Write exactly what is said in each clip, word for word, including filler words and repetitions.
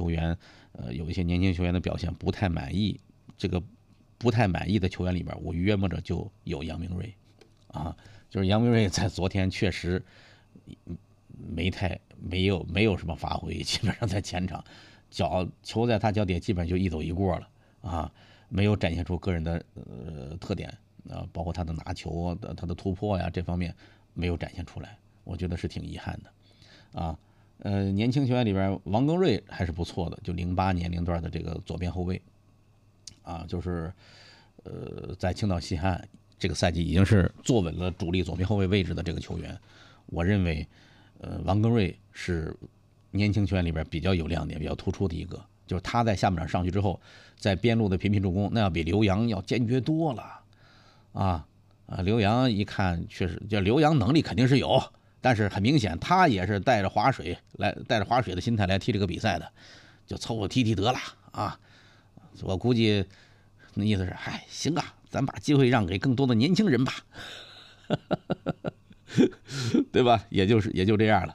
球员，呃，有一些年轻球员的表现不太满意，这个不太满意的球员里边，我约摸着就有杨明睿，啊，就是杨明睿在昨天确实没太没有没有什么发挥，基本上在前场脚球在他脚底下基本上就一走一过了啊，没有展现出个人的呃特点啊，包括他的拿球的他的突破呀这方面没有展现出来，我觉得是挺遗憾的啊。呃，年轻球员里边，王庚瑞还是不错的，就零八年龄段的这个左边后卫啊，就是呃在青岛西汉这个赛季已经是坐稳了主力左边后卫位置的这个球员，我认为。呃，王庚瑞是年轻球员里边比较有亮点、比较突出的一个，就是他在下半场上去之后，在边路的频频助攻，那要比刘洋要坚决多了，啊啊！刘洋一看确实，就刘洋能力肯定是有，但是很明显他也是带着划水来，带着划水的心态来踢这个比赛的，就凑合踢踢得了啊！我估计那意思是，嗨，行啊，咱把机会让给更多的年轻人吧。对吧？也就是也就这样了，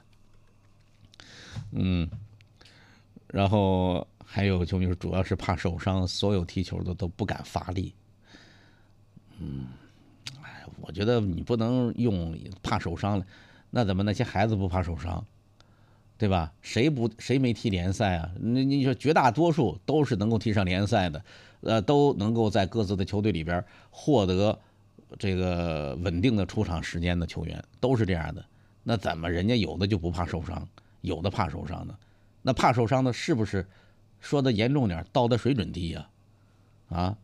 嗯，然后还有球迷说，主要是怕受伤，所有踢球的都不敢发力，嗯，哎，我觉得你不能用怕受伤了，那怎么那些孩子不怕受伤，对吧？谁不谁没踢联赛啊？那你说绝大多数都是能够踢上联赛的，呃，都能够在各自的球队里边获得。这个稳定的出场时间的球员都是这样的，那怎么人家有的就不怕受伤，有的怕受伤呢？那怕受伤的是不是说的严重点，道德水准低呀？啊？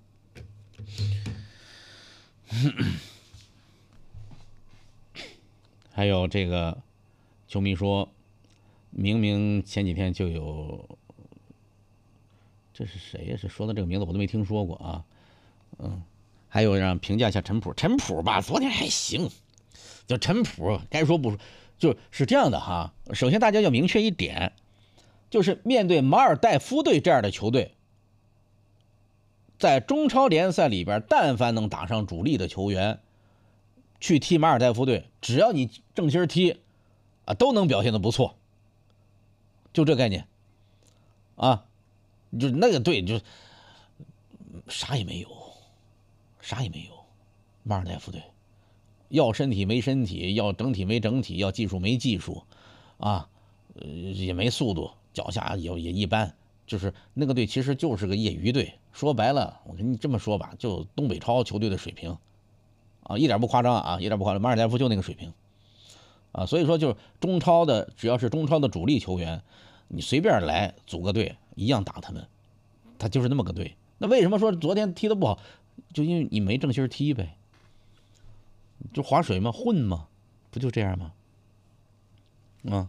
还有这个球迷说，明明前几天就有，这是谁呀？是说的这个名字我都没听说过啊，嗯。还有让评价一下陈普，陈普吧，昨天还行，就陈普该说不说，就是这样的哈。首先大家要明确一点，就是面对马尔代夫队这样的球队，在中超联赛里边，但凡能打上主力的球员去踢马尔代夫队，只要你正心踢啊，都能表现得不错，就这概念啊，就那个队就啥也没有。啥也没有，马尔代夫队要身体没身体，要整体没整体，要技术没技术，啊，呃也没速度，脚下也也一般，就是那个队其实就是个业余队。说白了，我跟你这么说吧，就东北超球队的水平，啊，一点不夸张啊，一点不夸张，马尔代夫就那个水平，啊，所以说就是中超的，只要是中超的主力球员，你随便来组个队，一样打他们，他就是那么个队。那为什么说昨天踢得不好？就因为你没正心踢呗，就划水嘛，混嘛，不就这样吗？啊，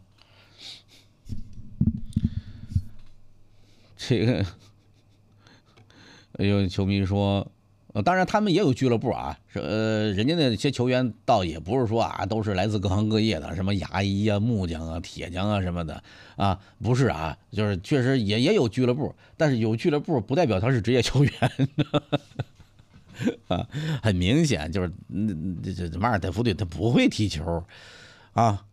这个，有球迷说，呃，当然他们也有俱乐部啊，是呃，人家那些球员倒也不是说啊，都是来自各行各业的，什么牙医啊、木匠啊、铁匠啊什么的啊，不是啊，就是确实也也有俱乐部，但是有俱乐部不代表他是职业球员。啊，很明显就是，嗯，这这马尔代夫队他不会踢球，啊。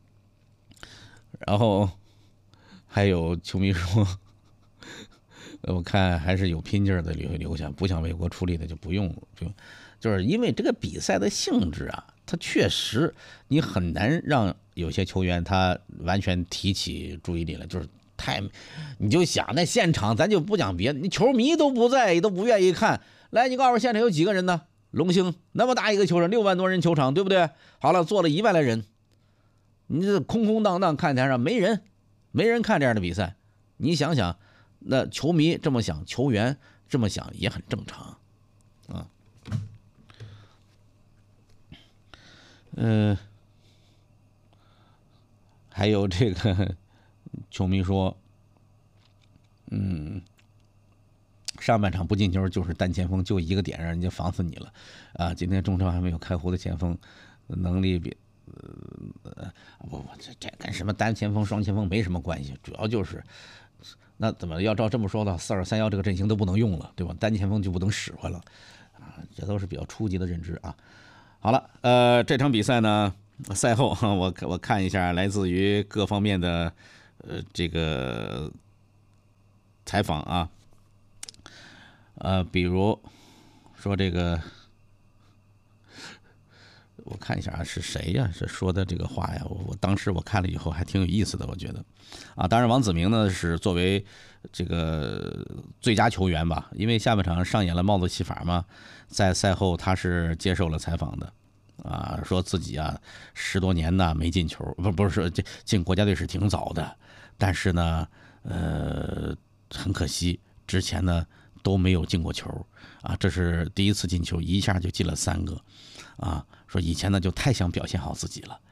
然后还有球迷说，我看还是有拼劲的留留下，不想为国出力的就不用，就就是因为这个比赛的性质啊，它确实你很难让有些球员他完全提起注意力来，就是太，你就想那现场咱就不讲别的，你球迷都不在，都不愿意看。来，你告诉我现场有几个人呢？龙兴那么大一个球场，六万多人球场，对不对？好了，坐了一万来人，你这空空荡荡看台上没人，没人看这样的比赛。你想想，那球迷这么想，球员这么想也很正常啊。嗯、呃，还有这个球迷说，嗯。上半场不进球就是单前锋，就一个点让人家防死你了，啊！今天中超还没有开胡的前锋，能力比，呃，不不，这这跟什么单前锋、双前锋没什么关系，主要就是，那怎么要照这么说的话，四二三幺这个阵型都不能用了，对吧？单前锋就不能使唤了，啊，这都是比较初级的认知啊。好了，呃，这场比赛呢，赛后我我看一下来自于各方面的，呃，这个。 采访啊，呃，比如说这个，我看一下啊，是谁呀？是说的这个话呀？我我当时我看了以后还挺有意思的，我觉得，啊，当然王子铭呢是作为这个最佳球员吧，因为下半场上演了帽子戏法嘛，在赛后他是接受了采访的，啊，说自己啊十多年呢没进球，不不是说这进国家队是挺早的，但是呢，呃，很可惜之前呢都没有进过球，啊，这是第一次进球，一下就进了三个，啊，说以前呢就太想表现好自己了。